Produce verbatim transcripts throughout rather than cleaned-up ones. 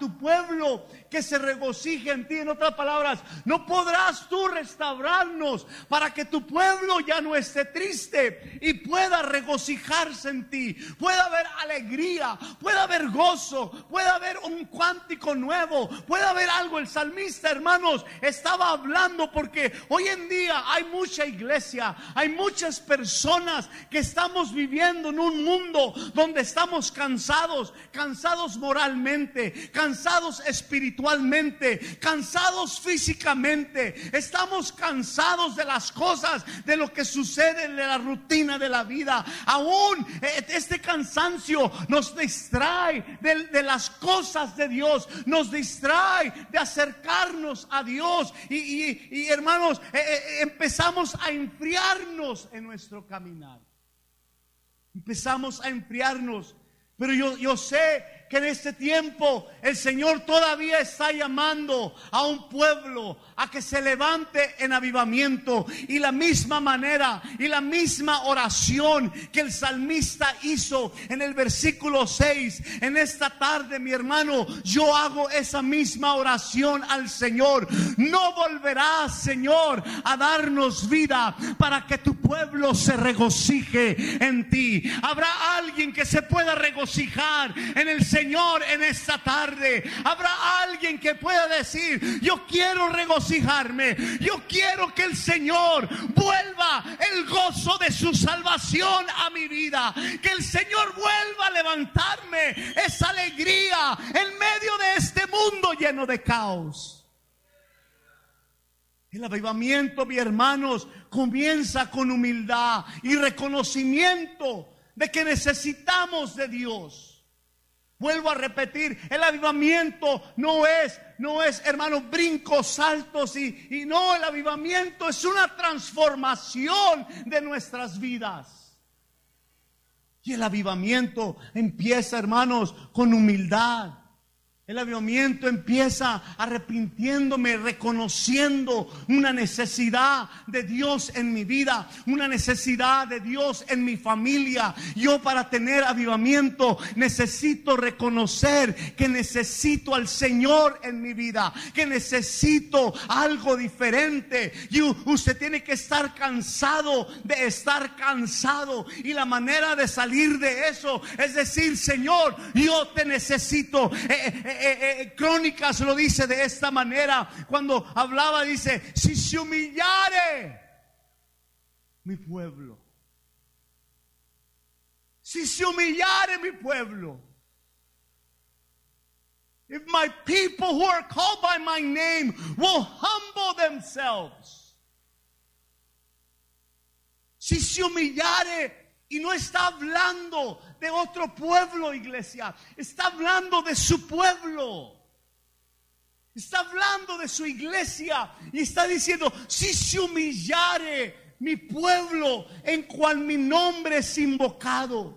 tu pueblo que se regocije en ti. En otras palabras, no podrás tú restaurarnos para que tu pueblo ya no esté triste y pueda regocijarse en ti. Pueda haber alegría, pueda haber gozo, pueda haber un cántico nuevo, pueda haber algo. El salmista, hermanos, estaba hablando porque hoy en día hay mucha iglesia, hay muchas personas que estamos viviendo en un mundo donde estamos cansados, cansados moralmente, cansados espiritualmente, cansados físicamente. Estamos cansados de las cosas, de lo que sucede en la rutina de la vida. Aún este cansancio nos distrae de, de las cosas de Dios, nos distrae de acercarnos a Dios y, y, y hermanos, eh, eh, empezamos a enfriarnos en nuestro caminar. Empezamos a enfriarnos. Pero yo, yo sé que en este tiempo el Señor todavía está llamando a un pueblo a que se levante en avivamiento. Y la misma manera y la misma oración que el salmista hizo en el versículo seis, en esta tarde, mi hermano, yo hago esa misma oración al Señor. No volverás, Señor, a darnos vida para que tu pueblo se regocije en ti. Habrá alguien que se pueda regocijar en el Señor en esta tarde. Habrá alguien que pueda decir: yo quiero regocijarme, yo quiero que el Señor vuelva el gozo de su salvación a mi vida, que el Señor vuelva a levantarme esa alegría en medio de este mundo lleno de caos. El avivamiento, mis hermanos, comienza con humildad y reconocimiento de que necesitamos de Dios. Vuelvo a repetir, el avivamiento no es, no es, hermanos, brincos, saltos y, y no, el avivamiento es una transformación de nuestras vidas. Y el avivamiento empieza, hermanos, con humildad. El avivamiento empieza arrepintiéndome, reconociendo una necesidad de Dios en mi vida, una necesidad de Dios en mi familia. Yo, para tener avivamiento, necesito reconocer que necesito al Señor en mi vida, que necesito algo diferente. Y usted tiene que estar cansado de estar cansado, y la manera de salir de eso es decir: Señor, yo te necesito. Eh, eh, Eh, eh, Crónicas lo dice de esta manera, cuando hablaba, dice: si se humillare mi pueblo, si se humillare mi pueblo, if my people who are called by my name will humble themselves. Si se humillare. Y no está hablando de otro pueblo, iglesia. Está hablando de su pueblo. Está hablando de su iglesia. Y está diciendo: si se humillare mi pueblo, en cual mi nombre es invocado.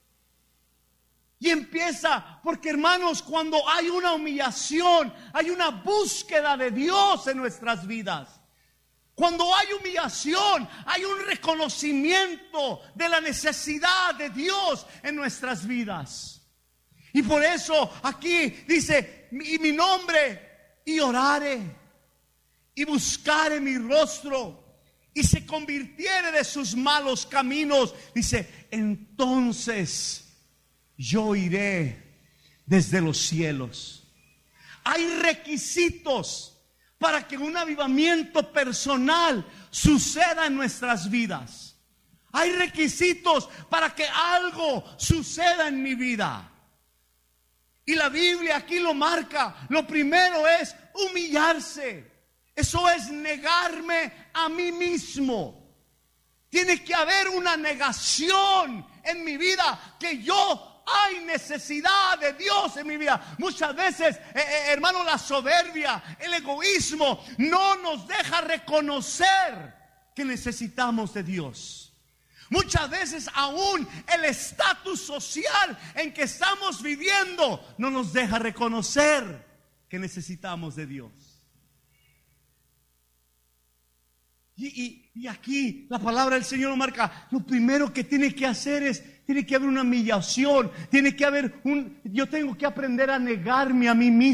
Y empieza, porque hermanos, cuando hay una humillación, hay una búsqueda de Dios en nuestras vidas. Cuando hay humillación, hay un reconocimiento de la necesidad de Dios en nuestras vidas. Y por eso aquí dice: y mi nombre, y orare, y buscare mi rostro, y se convirtiere de sus malos caminos, dice, entonces yo iré desde los cielos. Hay requisitos para que un avivamiento personal suceda en nuestras vidas. Hay requisitos para que algo suceda en mi vida. Y la Biblia aquí lo marca. Lo primero es humillarse. Eso es negarme a mí mismo. Tiene que haber una negación en mi vida, que yo hay necesidad de Dios en mi vida. Muchas veces, eh, eh, hermano, la soberbia, el egoísmo no nos deja reconocer que necesitamos de Dios. Muchas veces aún el estatus social en que estamos viviendo no nos deja reconocer que necesitamos de Dios. Y, y, y aquí la palabra del Señor lo marca. Lo primero que tiene que hacer es, tiene que haber una humillación, tiene que haber un, yo tengo que aprender a negarme a mí mismo.